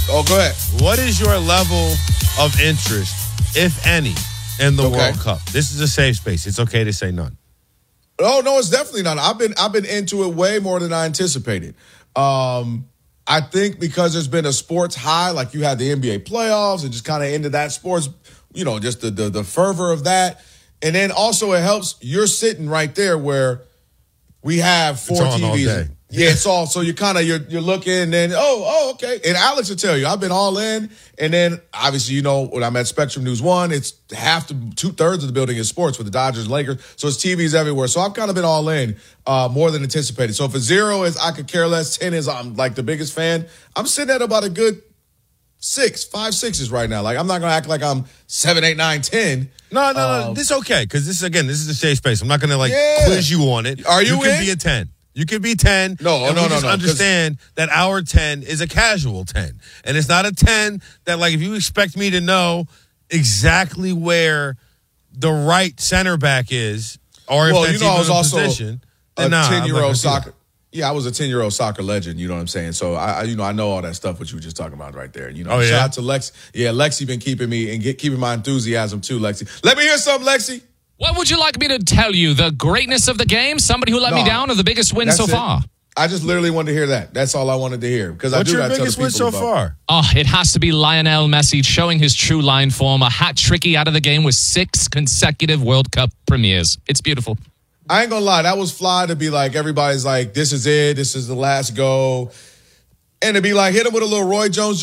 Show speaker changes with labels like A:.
A: Oh, go ahead.
B: What is your level of interest, if any, in the World Cup? This is a safe space. It's okay to say none.
A: Oh, no, it's definitely not. I've been into it way more than I anticipated. I think because there's been a sports high, like you had the NBA playoffs and just kind of into that sports, just the fervor of that. And then also it helps. You're sitting right there where we have 4 TVs.
B: All day.
A: Yeah, it's all. So you're looking and then, okay. And Alex will tell you, I've been all in. And then obviously, when I'm at Spectrum News 1, it's half to 2/3 of the building is sports with the Dodgers and Lakers. So it's TVs everywhere. So I've kind of been all in more than anticipated. So if a 0 is I could care less, 10 is I'm like the biggest fan, I'm sitting at about a good 5, 6s right now. Like I'm not going to act like I'm 7, 8, 9, 10.
B: No. This is okay because this is a safe space. I'm not going to quiz you on it.
A: Are you
B: You can be a 10. You could be 10.
A: No.
B: Understand that our 10 is a casual 10. And it's not a 10 that, like, if you expect me to know exactly where the right center back is, or if that's even
A: I was also
B: position,
A: a 10-year-old soccer. Yeah, I was a 10-year-old soccer legend. You know what I'm saying? So I know all that stuff what you were just talking about right there. Shout out to Lexi. Yeah, Lexi been keeping me and keeping my enthusiasm too. Lexi, let me hear something, Lexi.
C: What would you like me to tell you? The greatness of the game? Somebody who let me down, or the biggest win so far?
A: I just literally wanted to hear that. That's all I wanted to hear. Because
B: what's your biggest win so far?
C: Oh, it has to be Lionel Messi showing his true line form. A hat-tricky out of the game with 6 consecutive World Cup premieres. It's beautiful.
A: I ain't gonna lie, that was fly to be like, everybody's like, this is it, this is the last go. And to be like, hit him with a little Roy Jones